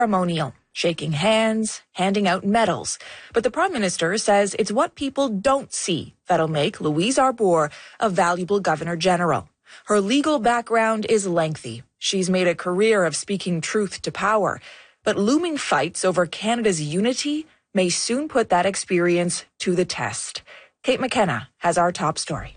ceremonial, shaking hands, handing out medals. But the Prime Minister says it's what people don't see that'll make Louise Arbour a valuable Governor-General. Her legal background is lengthy. She's made a career of speaking truth to power. But looming fights over Canada's unity may soon put that experience to the test. Kate McKenna has our top story.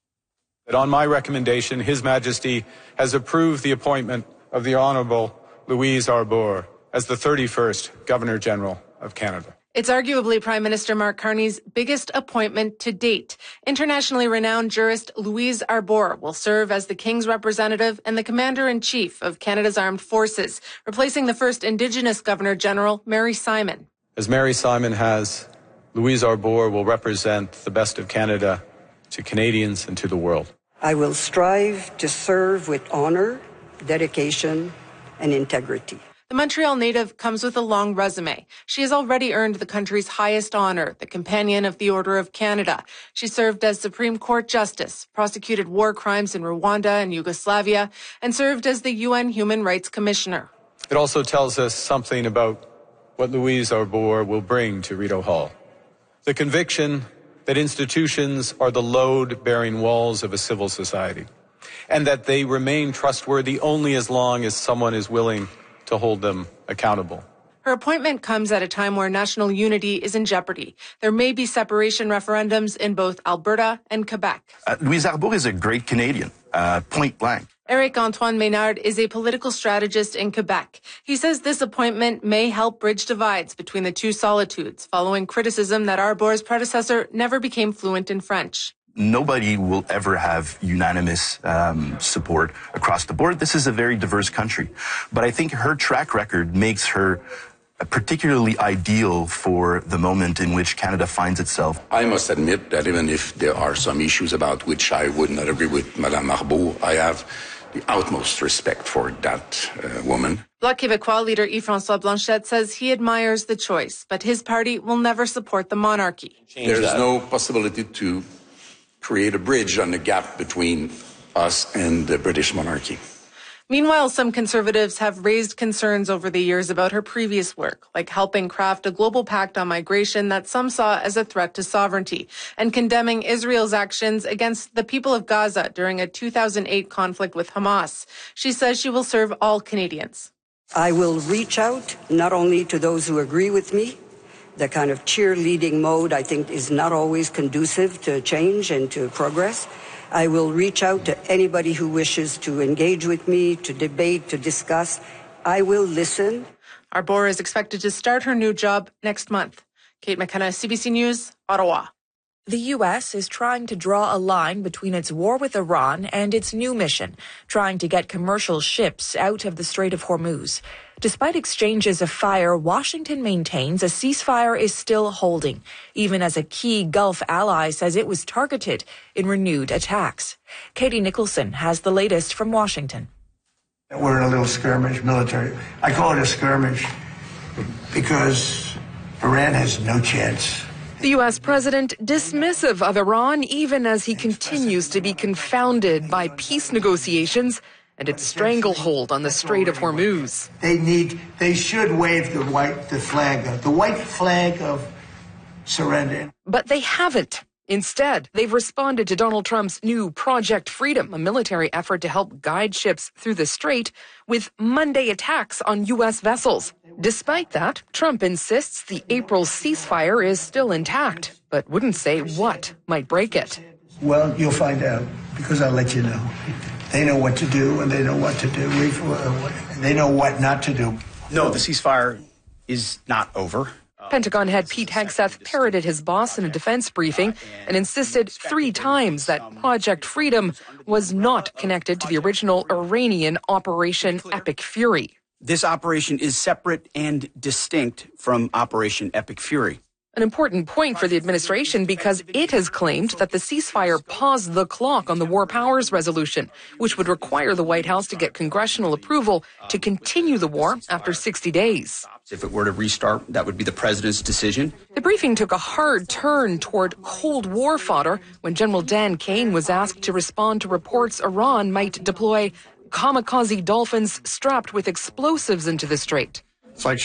On my recommendation, His Majesty has approved the appointment of the Honourable Louise Arbour as the 31st Governor-General of Canada. It's arguably Prime Minister Mark Carney's biggest appointment to date. Internationally renowned jurist Louise Arbour will serve as the King's representative and the Commander-in-Chief of Canada's Armed Forces, replacing the first Indigenous Governor-General, Mary Simon. As Mary Simon has, Louise Arbour will represent the best of Canada to Canadians and to the world. I will strive to serve with honor, dedication, and integrity. The Montreal native comes with a long resume. She has already earned the country's highest honor, the Companion of the Order of Canada. She served as Supreme Court Justice, prosecuted war crimes in Rwanda and Yugoslavia, and served as the UN Human Rights Commissioner. It also tells us something about what Louise Arbour will bring to Rideau Hall. The conviction that institutions are the load-bearing walls of a civil society, and that they remain trustworthy only as long as someone is willing to hold them accountable. Her appointment comes at a time where national unity is in jeopardy. There may be separation referendums in both Alberta and Quebec. Louise Arbour is a great Canadian, point blank. Éric-Antoine Maynard is a political strategist in Quebec. He says this appointment may help bridge divides between the two solitudes, following criticism that Arbour's predecessor never became fluent in French. Nobody will ever have unanimous support across the board. This is a very diverse country. But I think her track record makes her particularly ideal for the moment in which Canada finds itself. I must admit that even if there are some issues about which I would not agree with Madame Arbour, I have the utmost respect for that woman. Bloc Québécois leader Yves-François Blanchet says he admires the choice, but his party will never support the monarchy. There is no possibility to create a bridge on the gap between us and the British monarchy. Meanwhile, some conservatives have raised concerns over the years about her previous work, like helping craft a global pact on migration that some saw as a threat to sovereignty, and condemning Israel's actions against the people of Gaza during a 2008 conflict with Hamas. She says she will serve all Canadians. I will reach out not only to those who agree with me. The kind of cheerleading mode, I think, is not always conducive to change and to progress. I will reach out to anybody who wishes to engage with me, to debate, to discuss. I will listen. Arbour is expected to start her new job next month. Kate McKenna, CBC News, Ottawa. The U.S. is trying to draw a line between its war with Iran and its new mission, trying to get commercial ships out of the Strait of Hormuz. Despite exchanges of fire, Washington maintains a ceasefire is still holding, even as a key Gulf ally says it was targeted in renewed attacks. Katie Nicholson has the latest from Washington. We're in a little skirmish, military. I call it a skirmish because Iran has no chance. The U.S. president dismissive of Iran, even as he continues to be confounded by peace negotiations and its stranglehold on the Strait of Hormuz. They should wave the white flag of surrender. But they haven't. Instead, they've responded to Donald Trump's new Project Freedom, a military effort to help guide ships through the strait, with Monday attacks on U.S. vessels. Despite that, Trump insists the April ceasefire is still intact, but wouldn't say what might break it. Well, you'll find out, because I'll let you know. They know what to do, and they know what to do. They know what not to do. No, the ceasefire is not over. Pentagon head Pete Hegseth parroted his boss in a defense briefing and insisted 3 times that Project Freedom was not connected to the original Iranian Operation Epic Fury. This operation is separate and distinct from Operation Epic Fury. An important point for the administration because it has claimed that the ceasefire paused the clock on the War Powers Resolution, which would require the White House to get congressional approval to continue the war after 60 days. If it were to restart, that would be the president's decision. The briefing took a hard turn toward Cold War fodder when General Dan Kane was asked to respond to reports Iran might deploy kamikaze dolphins strapped with explosives into the strait. It's like